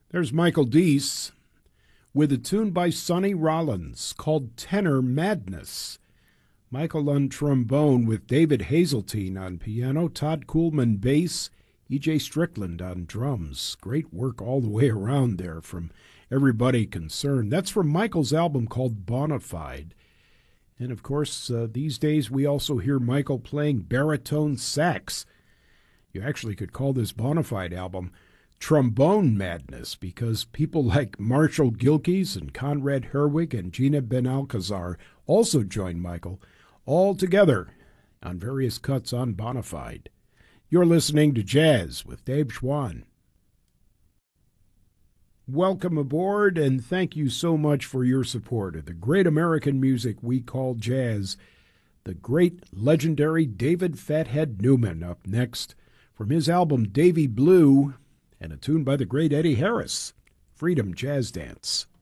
There's Michael Deese with a tune by Sonny Rollins called Tenor Madness. Michael on trombone with David Hazeltine on piano, Todd Kuhlman bass, E.J. Strickland on drums. Great work all the way around there from everybody concerned. That's from Michael's album called Bonafide. And of course, these days we also hear Michael playing baritone sax. You actually could call this Bonafide album Trombone Madness, because people like Marshall Gilkes and Conrad Herwig and Gina Benalcazar also joined Michael, all together on various cuts on Bonafide. You're listening to Jazz with Dave Schwann. Welcome aboard, and thank you so much for your support of the great American music we call jazz. The great, legendary David Fathead Newman up next from his album Davy Blue, and a tune by the great Eddie Harris, Freedom Jazz Dance.